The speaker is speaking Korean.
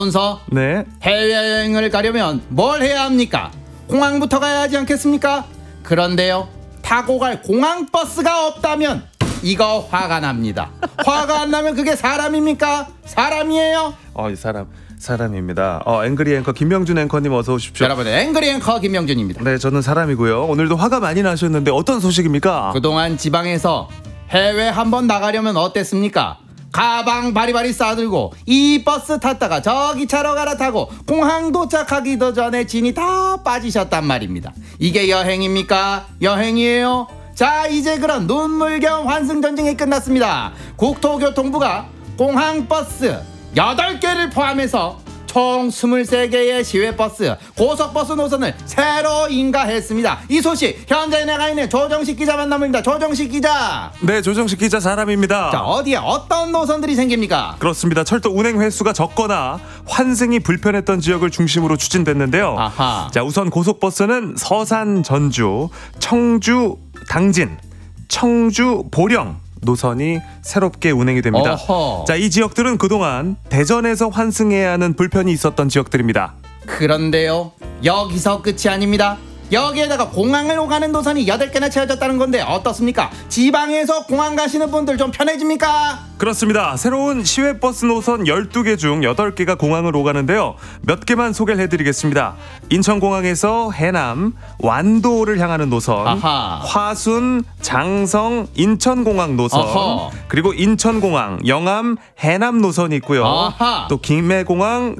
순서 네. 해외여행을 가려면 뭘 해야 합니까? 공항부터 가야 하지 않겠습니까? 그런데요, 타고 갈 공항버스가 없다면 이거 화가 납니다. 화가 안 나면 그게 사람입니까? 사람이에요? 이 사람입니다. 앵그리 앵커 김명준 앵커님 어서 오십시오. 여러분, 앵그리 앵커 김명준입니다. 네, 저는 사람이고요. 오늘도 화가 많이 나셨는데 어떤 소식입니까? 그동안 지방에서 해외 한번 나가려면 어땠습니까? 가방 바리바리 싸들고 이 버스 탔다가 저기 차로 갈아타고 공항 도착하기도 전에 진이 다 빠지셨단 말입니다. 이게 여행입니까? 여행이에요? 자, 이제 그런 눈물 겸 환승 전쟁이 끝났습니다. 국토교통부가 공항버스 8개를 포함해서 총 23개의 시외버스, 고속버스 노선을 새로 인가했습니다. 이 소식 현장에 나가 있는 조정식 기자 만나봅니다. 조정식 기자. 네, 조정식 기자 사람입니다. 자, 어디에 어떤 노선들이 생깁니까? 그렇습니다. 철도 운행 횟수가 적거나 환승이 불편했던 지역을 중심으로 추진됐는데요. 아하. 자, 우선 고속버스는 서산 전주, 청주 당진, 청주 보령 노선이 새롭게 운행이 됩니다. 어허. 자, 이 지역들은 그동안 대전에서 환승해야 하는 불편이 있었던 지역들입니다. 그런데요, 여기서 끝이 아닙니다. 여기에다가 공항을 오가는 노선이 8개나 채워졌다는 건데 어떻습니까? 지방에서 공항 가시는 분들 좀 편해집니까? 그렇습니다. 새로운 시외버스 노선 12개 중 8개가 공항을 오가는데요. 몇 개만 소개를 해드리겠습니다. 인천공항에서 해남, 완도를 향하는 노선, 아하. 화순, 장성, 인천공항 노선, 어허. 그리고 인천공항, 영암, 해남 노선이 있고요. 아하. 또 김해공항,